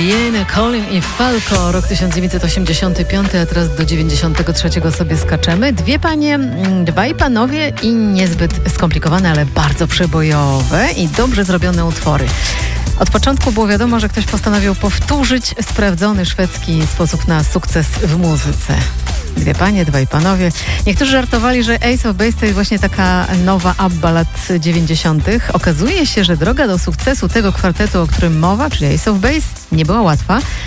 Cheyenne, Colin i Falco, rok 1985, a teraz do 93 sobie skaczemy. Dwie panie, dwaj panowie i niezbyt skomplikowane, ale bardzo przebojowe i dobrze zrobione utwory. Od początku było wiadomo, że ktoś postanowił powtórzyć sprawdzony szwedzki sposób na sukces w muzyce. Dwie panie, dwaj panowie. Niektórzy żartowali, że Ace of Base to jest właśnie taka nowa ABBA lat 90. Okazuje się, że droga do sukcesu tego kwartetu, o którym mowa, czyli Ace of Base, nie była łatwa.